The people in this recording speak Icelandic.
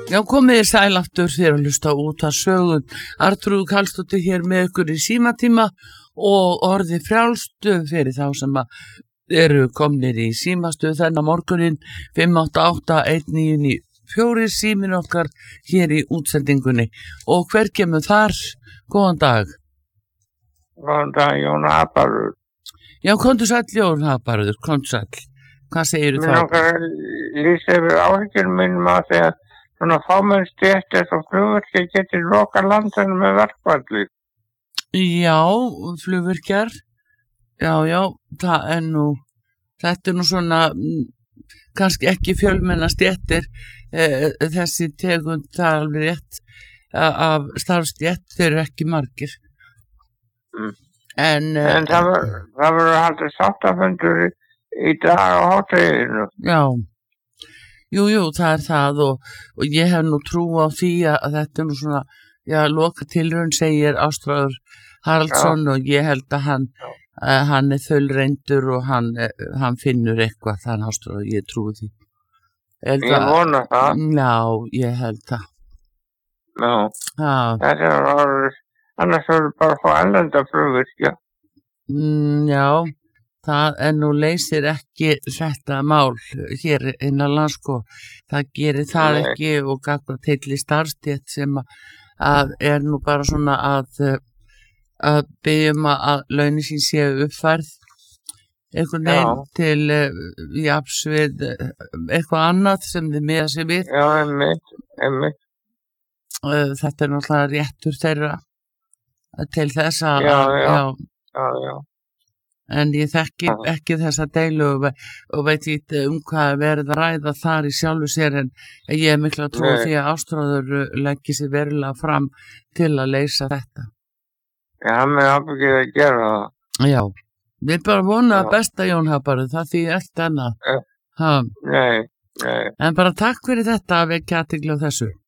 Já, komið þér sæl aftur þér að hlusta út að sögun. Arnþrúður Karlsdóttir hér með ykkur í símatíma og orði frjálstu fyrir þá sem eru komnir í símastöð þennan morgunin 5881994 símin okkar hér í útsendingunni. Og hver kemur þar? Góðan dag. Góðan dag, Jón Haparður. Já, komdu sæll Jón Haparður, komdu sæll. Hvað segirðu þá? Mér langar að lýsa yfir áhyggjum mínum á því að svona fámennstéttir og flugvirkjar getur lokað landinu með verkfalli. Já, flugvirkjar. Já, þetta er nú svona, kannski ekki fjölmenna stéttir, þessi tegund, það er alveg rétt, af starfstétt, þeir eru ekki margir. En það verður haldið sáttafundur í dag á hádeginu. Já. Jú, það er það og ég hef nú trú á því að þetta er nú svona, loka tilraun segir Ástráður Haraldsson og ég held að hann er þaulreyndur og hann finnur eitthvað, þann Ástráður, ég trúi því. Ég vona það. Já, ég held það. Já. Þetta er orðið, annars verður bara að fá erlenda flugvirkja. Já. Það nú leysir ekki þetta mál hér innanlands sko. Það gerir það ekki og gagvar til í starfstétt sem að er nú bara svona að byggjum að launin sín séu uppfærð einhvern veginn til jafns við eitthvað annað sem þið miða sig við. Já, einmitt. Þetta er náttúrulega réttur þeirra til þess að Já. En ég þekki ekki þessa deilu og veit ekki hvað verið að ræða þar í sjálfu sér en ég er miklu að trúa því að Ástráður leggi sér verulega fram til að leysa þetta. Já, hann er ábyggið að gera það. Já, við bara vona að besta Jón Haparður, það þýðir allt annað. Nei. En bara takk fyrir þetta að vekja athygli á þessu.